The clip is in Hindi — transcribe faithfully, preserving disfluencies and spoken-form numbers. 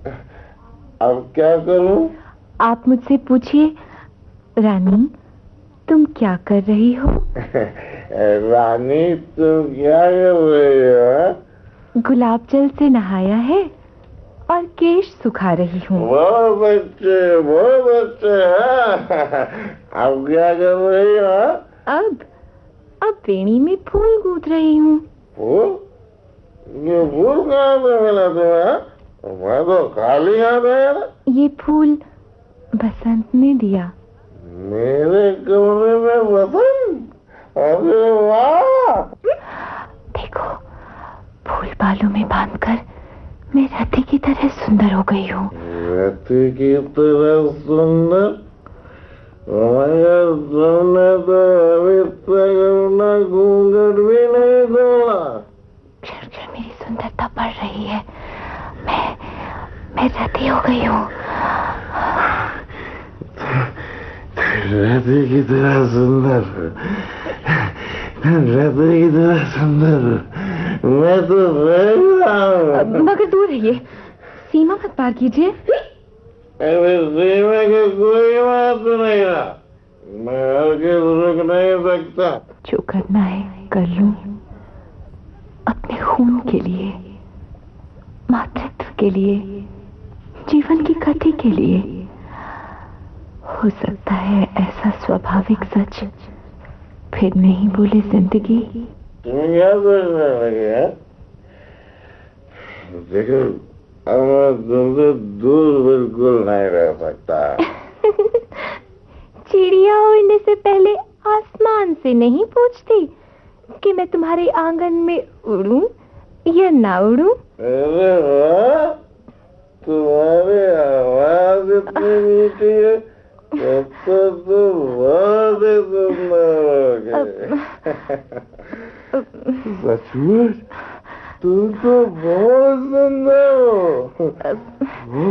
अब क्या करूं? आप मुझसे पूछिए। रानी, तुम क्या कर रही हो? रानी, तुम क्या कर रही हो? गुलाब जल से नहाया है और केश सुखा रही हूँ। वो बच्चे, वो बच्चे। अब क्या कर रही हो? अब अब वेणी में फूल गूंथ रही हूँ। फूल? ये फूल कहाँ से मिला तुम्हें? मैं तो खाली हाथ आया। ये फूल बसंत ने दिया। मेरे कमरे में बसंत? अरे वाह! देखो, फूल बालों में बांधकर मैं रति की तरह सुंदर हो गई हूँ। रति की तरह सुंदर? मगर तुमने तो अभी तक अपना घूंघट भी नहीं खोला। क्षण क्षण मेरी सुंदरता बढ़ रही है। मैं मैं रति हो गई हूँ। रति की तरह सुंदर, रति की तरह सुंदर मैं तो मगर दूर रहिए, सीमा मत पार कीजिए। अरे सीमा की कोई बात नहीं रहा, मैं हरगिज़ रुक नहीं सकता। जो करना है कर लूं, अपने खून के लिए, मातृत्व के लिए, जीवन की गति के लिए। हो सकता है ऐसा स्वाभाविक सच फिर नहीं बोले जिंदगी। तुम क्या सोचने लगे? देखो, अब मैं तुमसे दूर बिल्कुल नहीं रह सकता। चिड़िया उड़ने से पहले आसमान से नहीं पूछती कि मैं तुम्हारे आंगन में उड़ूं या ना उड़ूं? अरे वाह, तुम्हारी आवाज इतनी मीठी है, तब तो तुम बहुत ही सुंदर हो गए। सचमुच तुम तो बहुत सुंदर हो।